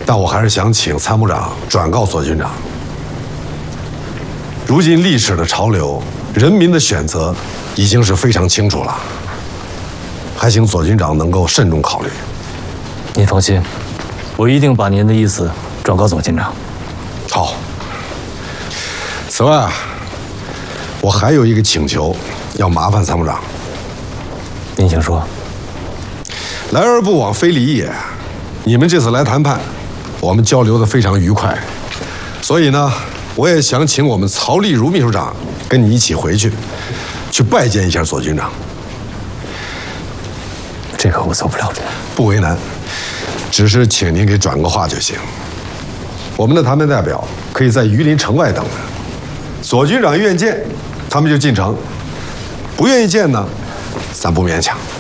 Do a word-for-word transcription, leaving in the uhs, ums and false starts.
但我还是想请参谋长转告左军长，如今历史的潮流，人民的选择已经是非常清楚了，还请左军长能够慎重考虑。 您放心，我一定把您的意思转告左军长。 好。此外啊，我还有一个请求，要麻烦参谋长。 您请说。 来而不往非礼也，你们这次来谈判，我们交流的非常愉快，所以呢，我也想请我们曹丽如秘书长跟你一起回去，去拜见一下左军长。 这个我做不了主， 不为难，只是请您给转个话就行。我们的谈判代表可以在榆林城外等着，左军长愿见，他们就进城；不愿意见呢，咱不勉强。